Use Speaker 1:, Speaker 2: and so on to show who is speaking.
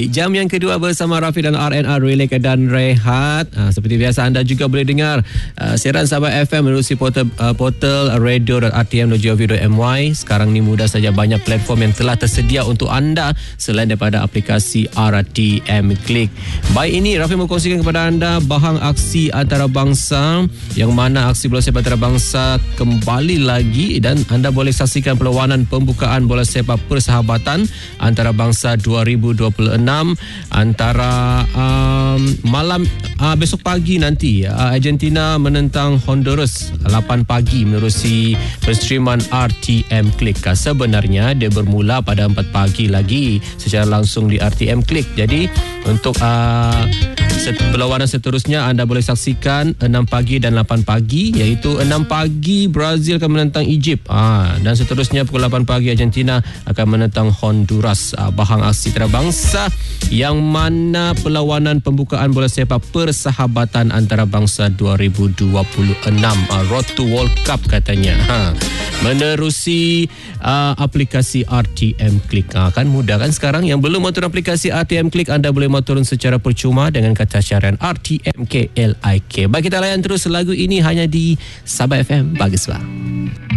Speaker 1: Di jam yang kedua bersama Rafi dan RNR Relax dan Rehat. Seperti biasa anda juga boleh dengar siaran Sabah FM melalui portal radio.rtm.gov.my. Sekarang ni mudah saja, banyak platform yang telah tersedia untuk anda selain daripada aplikasi RTM Click. Baik, ini Rafi mengkongsikan kepada anda bahang aksi antarabangsa, yang mana aksi bola sepak antarabangsa kembali lagi dan anda boleh saksikan perlawanan pembukaan bola sepak persahabatan antarabangsa 2026 antara malam besok pagi nanti. Argentina menentang Honduras 8 pagi menerusi penstreaman RTM Click. Sebenarnya dia bermula pada 4 pagi lagi secara langsung di RTM Click. Jadi untuk perlawanan seterusnya anda boleh saksikan 6 pagi dan 8 pagi, iaitu 6 pagi Brazil akan menentang Egypt, dan seterusnya pukul 8 pagi Argentina akan menentang Honduras. Bahang aksi antarabangsa yang mana perlawanan pembukaan bola sepak persahabatan antarabangsa 2026, Road to World Cup katanya, menerusi aplikasi RTM Click. Kan mudah kan sekarang? Yang belum turun aplikasi RTM Click, anda boleh turun secara percuma dengan kata syarian RTM KLIK. Baik, kita layan terus lagu ini hanya di Sabah FM. Bagus lah.